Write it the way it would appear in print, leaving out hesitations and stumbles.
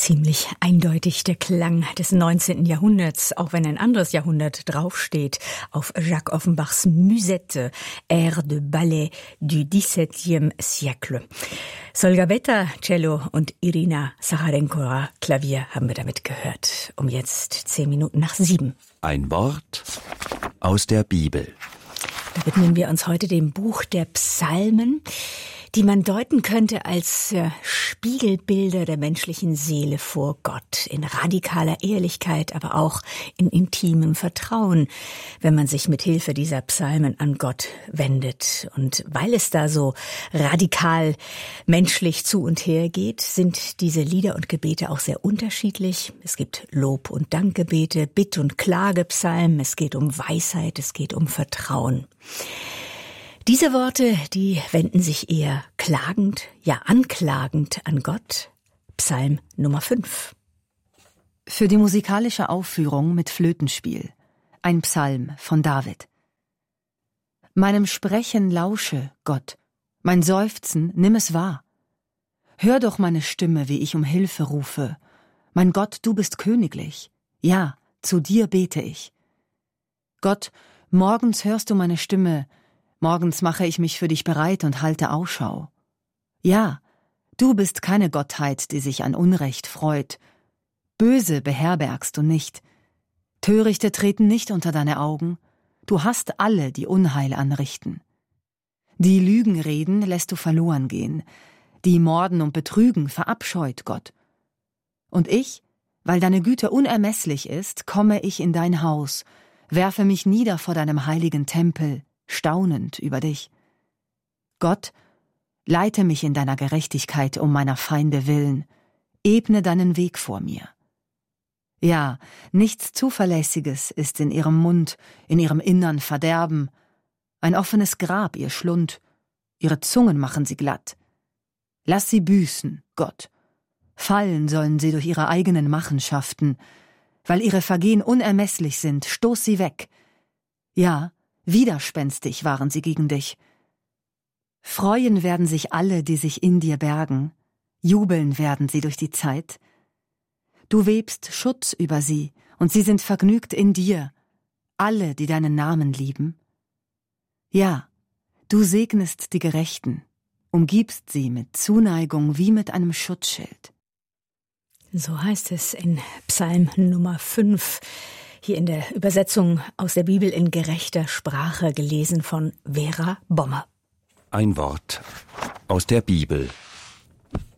Ziemlich eindeutig der Klang des 19. Jahrhunderts, auch wenn ein anderes Jahrhundert draufsteht, auf Jacques Offenbachs Musette, Air de Ballet du XVIIe siècle. Solga Beta, Cello und Irina Sacharenko, Klavier, haben wir damit gehört. Um jetzt 7:10. Ein Wort aus der Bibel. Da widmen wir uns heute dem Buch der Psalmen, die man deuten könnte als Spiegelbilder der menschlichen Seele vor Gott, in radikaler Ehrlichkeit, aber auch in intimem Vertrauen, wenn man sich mit Hilfe dieser Psalmen an Gott wendet. Und weil es da so radikal menschlich zu und her geht, sind diese Lieder und Gebete auch sehr unterschiedlich. Es gibt Lob- und Dankgebete, Bitt- und Klagepsalmen, es geht um Weisheit, es geht um Vertrauen. Diese Worte, die wenden sich eher klagend, ja anklagend an Gott. Psalm Nummer 5. Für die musikalische Aufführung mit Flötenspiel. Ein Psalm von David. Meinem Sprechen lausche, Gott. Mein Seufzen, nimm es wahr. Hör doch meine Stimme, wie ich um Hilfe rufe. Mein Gott, du bist königlich. Ja, zu dir bete ich. Gott, morgens hörst du meine Stimme. Morgens mache ich mich für dich bereit und halte Ausschau. Ja, du bist keine Gottheit, die sich an Unrecht freut. Böse beherbergst du nicht. Törichte treten nicht unter deine Augen. Du hast alle, die Unheil anrichten. Die Lügen reden lässt du verloren gehen. Die morden und betrügen verabscheut Gott. Und ich, weil deine Güte unermesslich ist, komme ich in dein Haus, werfe mich nieder vor deinem heiligen Tempel, staunend über dich. Gott, leite mich in deiner Gerechtigkeit um meiner Feinde willen, ebne deinen Weg vor mir. Ja, nichts Zuverlässiges ist in ihrem Mund, in ihrem Innern Verderben, ein offenes Grab ihr Schlund, ihre Zungen machen sie glatt. Lass sie büßen, Gott. Fallen sollen sie durch ihre eigenen Machenschaften, weil ihre Vergehen unermesslich sind, stoß sie weg. Ja, widerspenstig waren sie gegen dich. Freuen werden sich alle, die sich in dir bergen, jubeln werden sie durch die Zeit. Du webst Schutz über sie, und sie sind vergnügt in dir, alle, die deinen Namen lieben. Ja, du segnest die Gerechten, umgibst sie mit Zuneigung wie mit einem Schutzschild. So heißt es in Psalm Nummer 5. Hier in der Übersetzung aus der Bibel in gerechter Sprache, gelesen von Vera Bommer. Ein Wort aus der Bibel.